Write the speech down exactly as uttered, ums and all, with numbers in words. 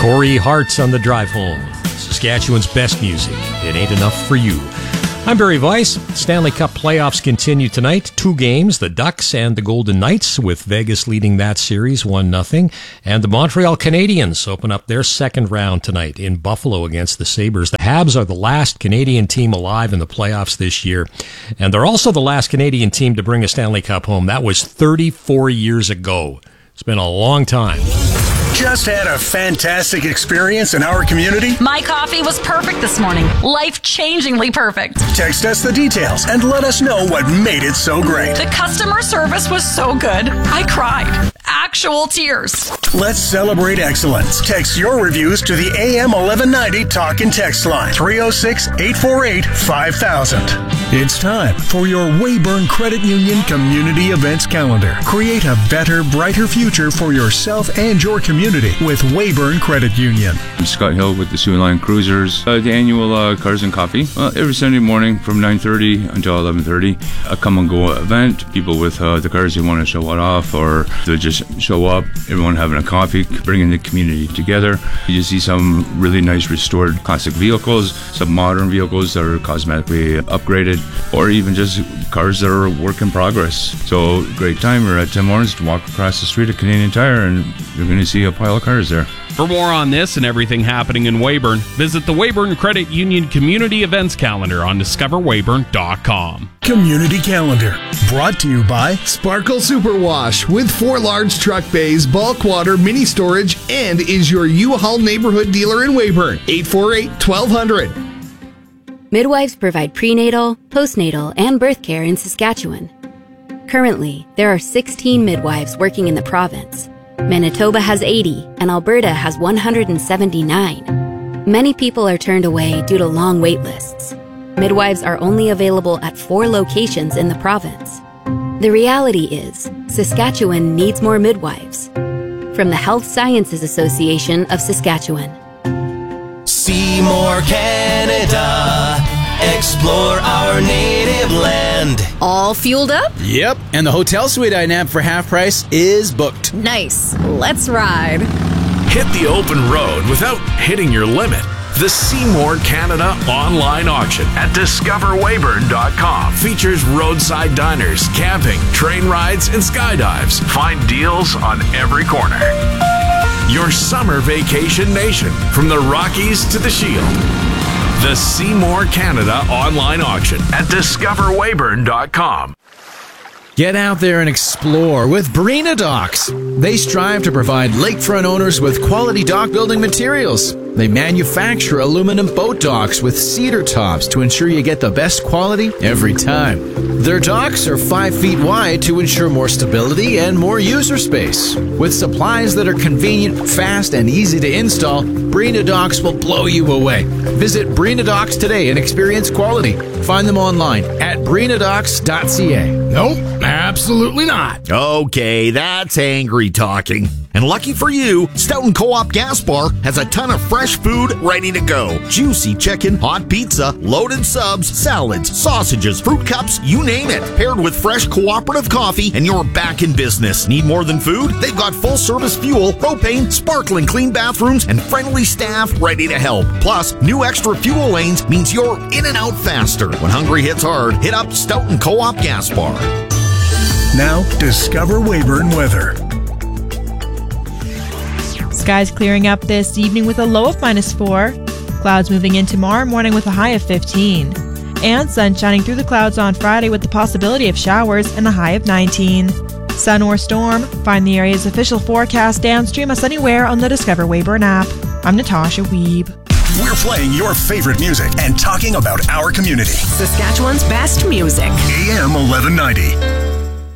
Corey Hart's on the drive home. Saskatchewan's best music. It ain't enough for you. I'm Barry Weiss. Stanley Cup playoffs continue tonight. Two games, the Ducks and the Golden Knights, with Vegas leading that series one nothing. And the Montreal Canadiens open up their second round tonight in Buffalo against the Sabres. The Habs are the last Canadian team alive in the playoffs this year. And they're also the last Canadian team to bring a Stanley Cup home. That was thirty-four years ago. It's been a long time. Just had a fantastic experience in our community? My coffee was perfect this morning. Life-changingly perfect. Text us the details and let us know what made it so great. The customer service was so good. I cried. Actual tears. Let's celebrate excellence. Text your reviews to the A M eleven ninety Talk and Text line, three oh six, eight four eight, five thousand. It's time for your Weyburn Credit Union Community Events Calendar. Create a better, brighter future for yourself and your community with Weyburn Credit Union. I'm Scott Hill with the Sioux Line Cruisers. Uh, the annual uh, Cars and Coffee. Uh, every Sunday morning from nine thirty until eleven thirty. A come-and-go event. People with uh, the cars they want to show it off, or they just show up, everyone having a coffee, bringing the community together. You see some really nice restored classic vehicles, some modern vehicles that are cosmetically upgraded, or even just cars that are work in progress. So great time. We're at Tim Hortons to walk across the street at Canadian Tire and you're going to see a pile of cars there. For more on this and everything happening in Weyburn, visit the Weyburn Credit Union Community Events Calendar on discover weyburn dot com. Community Calendar, brought to you by Sparkle Superwash, with four large truck bays, bulk water, mini storage, and is your U-Haul neighborhood dealer in Weyburn. eight four eight, twelve hundred. Midwives provide prenatal, postnatal, and birth care in Saskatchewan. Currently, there are sixteen midwives working in the province. Manitoba has eighty, and Alberta has one hundred seventy-nine. Many people are turned away due to long wait lists. Midwives are only available at four locations in the province. The reality is, Saskatchewan needs more midwives. From the Health Sciences Association of Saskatchewan. Seymour, Canada. Explore our native land. All fueled up? Yep, and the hotel suite I nabbed for half price is booked. Nice. Let's ride. Hit the open road without hitting your limit. The Seymour Canada online auction at discover weyburn dot com features roadside diners, camping, train rides, and skydives. Find deals on every corner. Your summer vacation nation, from the Rockies to the Shield. The Seymour Canada online auction at discover weyburn dot com. Get out there and explore with Barina Docks. They strive to provide lakefront owners with quality dock building materials. They manufacture aluminum boat docks with cedar tops to ensure you get the best quality every time. Their docks are five feet wide to ensure more stability and more user space. With supplies that are convenient, fast, and easy to install, Barina Docks will blow you away. Visit Barina Docks today and experience quality. Find them online at barina docks dot c a. Nope, absolutely not. Okay, that's angry talking. And lucky for you, Stoughton Co-op Gas Bar has a ton of fresh food ready to go. Juicy chicken, hot pizza, loaded subs, salads, sausages, fruit cups, you name it. Paired with fresh cooperative coffee, and you're back in business. Need more than food? They've got full-service fuel, propane, sparkling clean bathrooms, and friendly staff ready to help. Plus, new extra fuel lanes means you're in and out faster. When hungry hits hard, hit up Stoughton Co-op Gas Bar. Now, discover Weyburn weather. Skies clearing up this evening with a low of minus four. Clouds moving in tomorrow morning with a high of fifteen. And sun shining through the clouds on Friday with the possibility of showers and a high of nineteen. Sun or storm? Find the area's official forecast and stream us anywhere on the Discover Weyburn app. I'm Natasha Weeb. We're playing your favorite music and talking about our community. Saskatchewan's best music. A M eleven ninety.